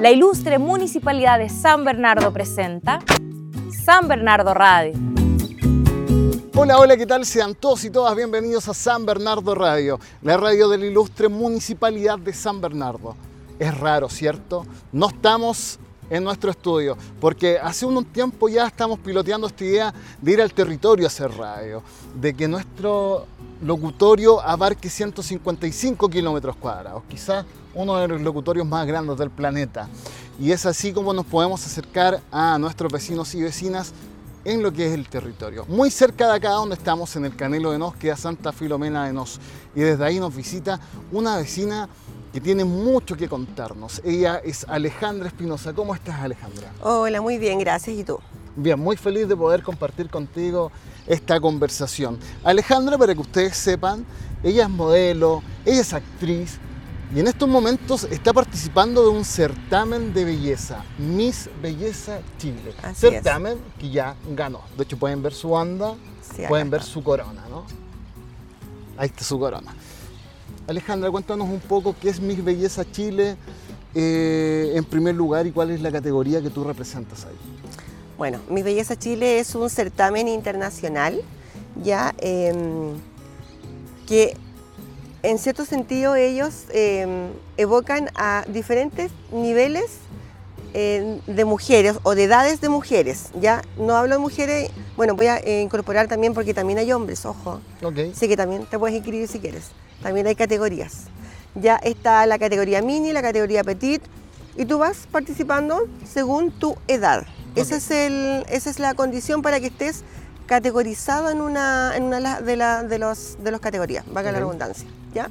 La ilustre Municipalidad de San Bernardo presenta San Bernardo Radio. Hola, hola, ¿qué tal? Sean todos y todas bienvenidos a San Bernardo Radio, la radio de la ilustre Municipalidad de San Bernardo. Es raro, ¿cierto? No estamos en nuestro estudio, porque hace un tiempo ya estamos piloteando esta idea de ir al territorio a hacer radio, de que nuestro locutorio abarque 155 kilómetros cuadrados, quizás uno de los locutorios más grandes del planeta. Y es así como nos podemos acercar a nuestros vecinos y vecinas en lo que es el territorio. Muy cerca de acá donde estamos, en el Canelo de Nos, queda Santa Filomena de Nos. Y desde ahí nos visita una vecina que tiene mucho que contarnos. Ella es Alejandra Espinosa. ¿Cómo estás, Alejandra? Hola, muy bien, gracias. ¿Y tú? Bien, muy feliz de poder compartir contigo esta conversación. Alejandra, para que ustedes sepan, ella es modelo, ella es actriz y en estos momentos está participando de un certamen de belleza, Miss Belleza Chile. Así certamen es. Que ya ganó. De hecho, pueden ver su banda, sí, pueden ver su corona, ¿no? Ahí está su corona. Alejandra, cuéntanos un poco qué es Miss Belleza Chile, en primer lugar, y cuál es la categoría que tú representas ahí. Bueno, Miss Belleza Chile es un certamen internacional, ya que en cierto sentido ellos evocan a diferentes niveles de mujeres o de edades de mujeres. Ya no hablo de mujeres, bueno, voy a incorporar también porque también hay hombres, ojo. Okay. Así que también te puedes inscribir si quieres. También hay categorías. Ya está la categoría mini, la categoría petit, y tú vas participando según tu edad. Okay. Esa es la condición para que estés categorizado en una de los categorías, valga la redundancia, ¿ya?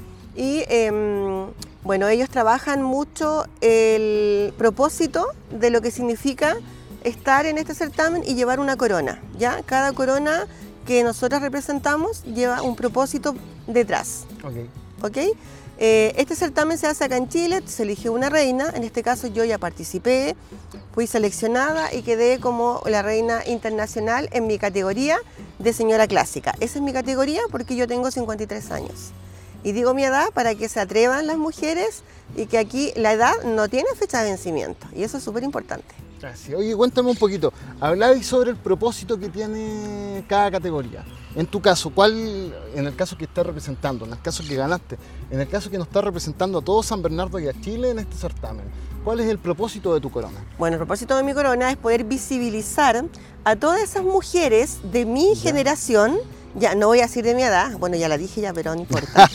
Y bueno, ellos trabajan mucho el propósito de lo que significa estar en este certamen y llevar una corona, ¿ya? Cada corona que nosotros representamos lleva un propósito detrás. Okay. ¿Okay? Este certamen se hace acá en Chile, se eligió una reina, en este caso yo ya participé, fui seleccionada y quedé como la reina internacional en mi categoría de señora clásica. Esa es mi categoría porque yo tengo 53 años. Y digo mi edad para que se atrevan las mujeres y que aquí la edad no tiene fecha de vencimiento y eso es súper importante. Gracias. Oye, cuéntame un poquito, hablabais sobre el propósito que tiene cada categoría. En tu caso, ¿cuál, en el caso que estás representando, en el caso que ganaste, en el caso que nos estás representando a todo San Bernardo y a Chile en este certamen, cuál es el propósito de tu corona? Bueno, el propósito de mi corona es poder visibilizar a todas esas mujeres de mi generación, ya no voy a decir de mi edad, bueno ya la dije ya, pero no importa.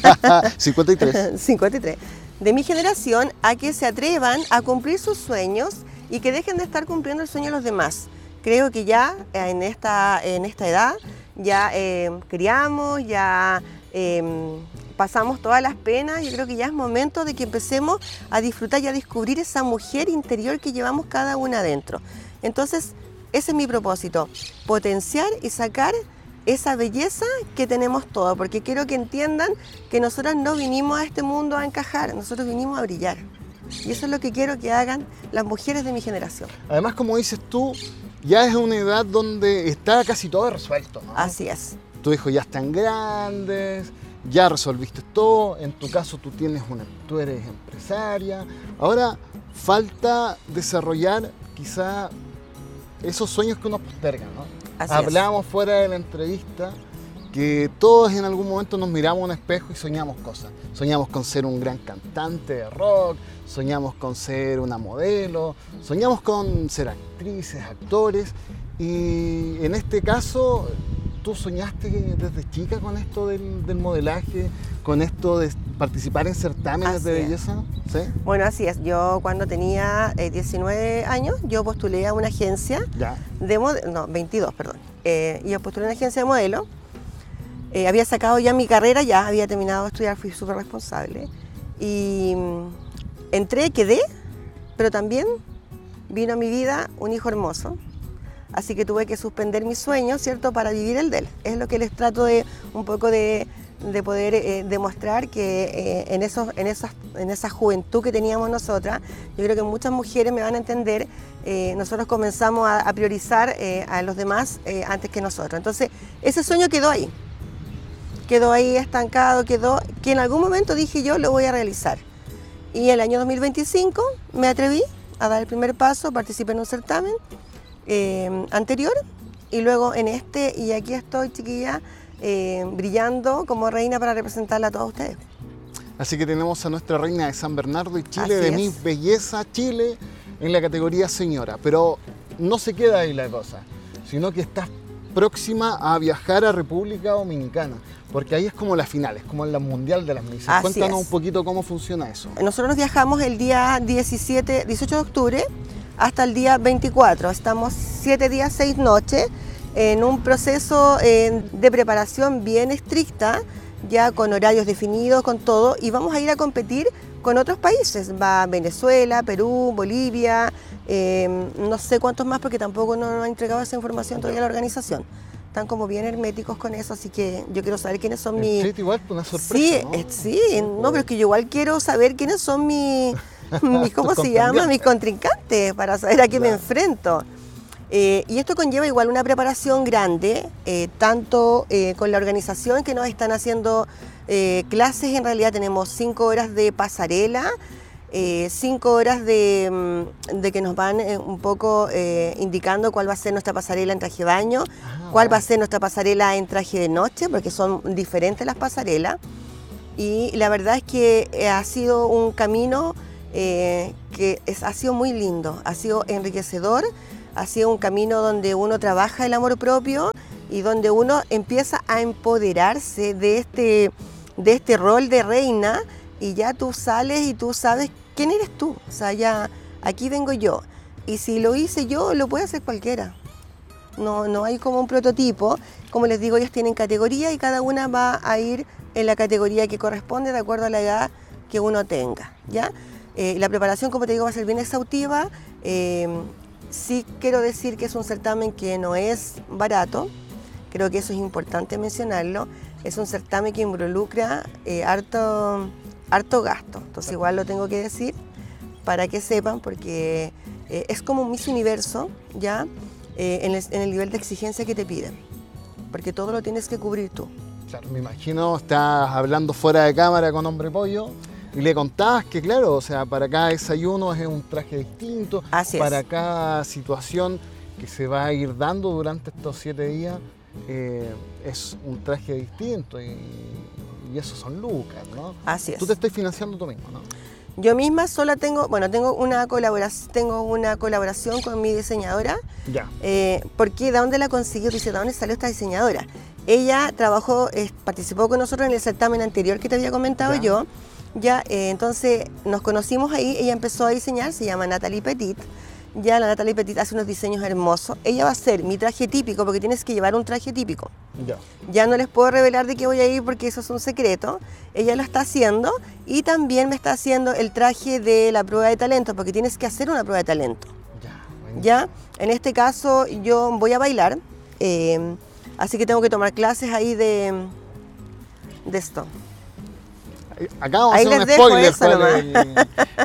53. 53. De mi generación a que se atrevan a cumplir sus sueños y que dejen de estar cumpliendo el sueño de los demás. Creo que ya en esta edad ya criamos, ya pasamos todas las penas. Yo creo que ya es momento de que empecemos a disfrutar y a descubrir esa mujer interior que llevamos cada una adentro. Entonces, ese es mi propósito, potenciar y sacar esa belleza que tenemos todos, porque quiero que entiendan que nosotras no vinimos a este mundo a encajar, nosotros vinimos a brillar. Y eso es lo que quiero que hagan las mujeres de mi generación. Además, como dices tú, ya es una edad donde está casi todo resuelto, ¿no? Así es. Tus hijos ya están grandes, ya resolviste todo, en tu caso tú eres empresaria. Ahora falta desarrollar quizá esos sueños que uno posterga, ¿no? Hablábamos fuera de la entrevista que todos en algún momento nos miramos a un espejo y soñamos cosas. Soñamos con ser un gran cantante de rock, soñamos con ser una modelo, soñamos con ser actrices, actores. Y en este caso, ¿tú soñaste desde chica con esto del modelaje, con esto de participar en certámenes de belleza? ¿Sí? Bueno, así es. Yo cuando tenía 19 años, yo postulé a una agencia de modelo, no, 22, perdón. Yo postulé a una agencia de modelo. Había sacado ya mi carrera, ya había terminado de estudiar, fui súper responsable. Y entré, quedé, pero también vino a mi vida un hijo hermoso. Así que tuve que suspender mis sueños, ¿cierto?, para vivir el de él. Es lo que les trato de un poco de poder demostrar que en esa juventud que teníamos nosotras, yo creo que muchas mujeres me van a entender, nosotros comenzamos a priorizar a los demás antes que nosotros. Entonces, ese sueño quedó ahí estancado, quedó, que en algún momento dije yo lo voy a realizar. Y el año 2025 me atreví a dar el primer paso, participé en un certamen anterior y luego en este, y aquí estoy, chiquilla, brillando como reina para representarla a todos ustedes. Así que tenemos a nuestra reina de San Bernardo y Chile, Así de es. Miss Belleza Chile, en la categoría señora. Pero no se queda ahí la cosa, sino que estás próxima a viajar a República Dominicana, porque ahí es como la final, es como la mundial de las Misses. Así Cuéntanos es. un poquito cómo funciona eso. Nosotros viajamos el día 18 de octubre hasta el día 24. Estamos 7 días, 6 noches en un proceso de preparación bien estricta, ya con horarios definidos, con todo, y vamos a ir a competir con otros países. Va Venezuela, Perú, Bolivia, no sé cuántos más porque tampoco nos ha entregado esa información todavía a la organización. Están como bien herméticos con eso, así que yo quiero saber quiénes son mis... Sí, igual, una sorpresa, ¿no? Sí, no, pero es que yo igual quiero saber quiénes son mis ¿cómo se llama? Mis contrincantes, para saber a qué me enfrento. Y esto conlleva igual una preparación grande, tanto con la organización que nos están haciendo clases. En realidad tenemos 5 horas de pasarela, 5 horas de que nos van un poco indicando cuál va a ser nuestra pasarela en traje de baño, cuál va a ser nuestra pasarela en traje de noche, porque son diferentes las pasarelas. Y la verdad es que ha sido un camino ha sido muy lindo, ha sido enriquecedor, ha sido un camino donde uno trabaja el amor propio y donde uno empieza a empoderarse de este rol de reina, y ya tú sales y tú sabes quién eres tú. O sea, ya aquí vengo yo, y si lo hice yo, lo puede hacer cualquiera. No hay como un prototipo. Como les digo, ellos tienen categoría y cada una va a ir en la categoría que corresponde de acuerdo a la edad que uno tenga, ¿ya? La preparación, como te digo, va a ser bien exhaustiva. Sí quiero decir que es un certamen que no es barato, creo que eso es importante mencionarlo. Es un certamen que involucra harto gasto, entonces igual lo tengo que decir para que sepan, porque es como un Miss Universo, ¿ya? En el nivel de exigencia que te piden, porque todo lo tienes que cubrir tú. Claro, me imagino, estás hablando fuera de cámara con Hombre Pollo y le contabas que, claro, o sea, para cada desayuno es un traje distinto, para cada situación que se va a ir dando durante estos 7 días es un traje distinto, y eso son lucas, ¿no? Así es. Tú te estás financiando tú mismo, ¿no? Yo misma sola tengo una colaboración con mi diseñadora. Ya. Porque ¿de dónde la consiguió? Dice, ¿de dónde salió esta diseñadora? Ella participó con nosotros en el certamen anterior que te había comentado yo. Ya, entonces nos conocimos ahí, ella empezó a diseñar, se llama Natalie Petit. Ya la Natalie Petit hace unos diseños hermosos. Ella va a hacer mi traje típico, porque tienes que llevar un traje típico. Ya no les puedo revelar de qué voy a ir porque eso es un secreto. Ella lo está haciendo, y también me está haciendo el traje de la prueba de talento, porque tienes que hacer una prueba de talento. Ya, en este caso yo voy a bailar, así que tengo que tomar clases ahí de esto. Acá vamos ahí a hacer les un dejo spoiler. eso nomás.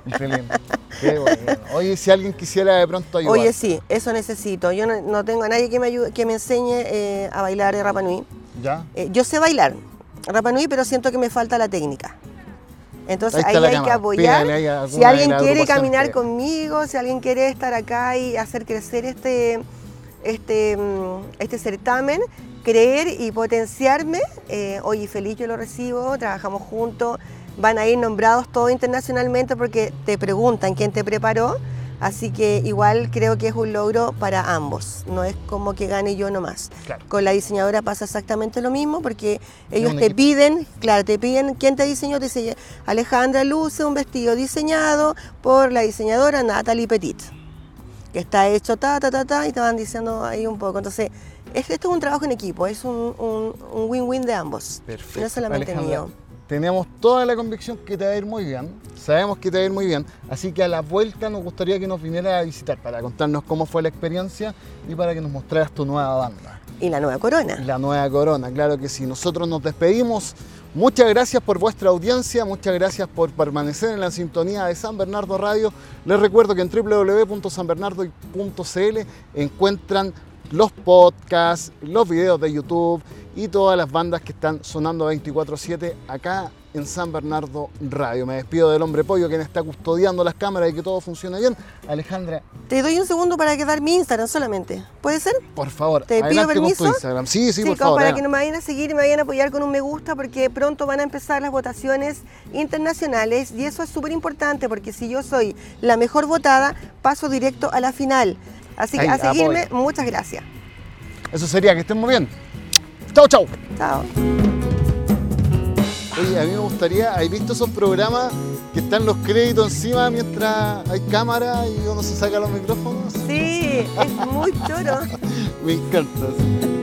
Qué bueno. Oye, si alguien quisiera de pronto ayudar. Oye, sí, eso necesito. Yo no tengo a nadie que me ayude, que me enseñe a bailar Rapa Nui. ¿Ya? Yo sé bailar Rapa Nui, pero siento que me falta la técnica. Entonces ahí hay que apoyar. Si alguien quiere caminar conmigo, si alguien quiere estar acá y hacer crecer este certamen, creer y potenciarme, oye, feliz yo lo recibo, trabajamos juntos, van a ir nombrados todos internacionalmente porque te preguntan quién te preparó, así que igual creo que es un logro para ambos, no es como que gane yo nomás. Claro. Con la diseñadora pasa exactamente lo mismo, porque ellos te piden, quién te diseñó, te dice Alejandra luce un vestido diseñado por la diseñadora Natalie Petit, que está hecho y te van diciendo ahí un poco. Entonces, esto es un trabajo en equipo, es un win-win de ambos. Perfecto. No solamente Alejandra, mío. tenemos toda la convicción que te va a ir muy bien, sabemos que te va a ir muy bien, así que a la vuelta nos gustaría que nos vinieras a visitar para contarnos cómo fue la experiencia y para que nos mostraras tu nueva banda. Y la nueva corona. La nueva corona, claro que sí. Nosotros nos despedimos. Muchas gracias por vuestra audiencia, muchas gracias por permanecer en la sintonía de San Bernardo Radio. Les recuerdo que en www.sanbernardo.cl encuentran los podcasts, los videos de YouTube y todas las bandas que están sonando 24/7 acá en San Bernardo Radio. Me despido del hombre pollo, quien está custodiando las cámaras y que todo funcione bien. Alejandra. Te doy un segundo para quedar mi Instagram solamente. ¿Puede ser? Por favor, ¿te pido permiso? Con tu Instagram. Sí, por favor. Para que me vayan a seguir y me vayan a apoyar con un me gusta, porque pronto van a empezar las votaciones internacionales y eso es súper importante, porque si yo soy la mejor votada, paso directo a la final. Así que a seguirme, muchas gracias. Eso sería, que estén muy bien. Chao, chao. Chao. Oye, a mí me gustaría, ¿has visto esos programas que están los créditos encima mientras hay cámara y uno se saca los micrófonos? Sí, es muy choro. Me encanta.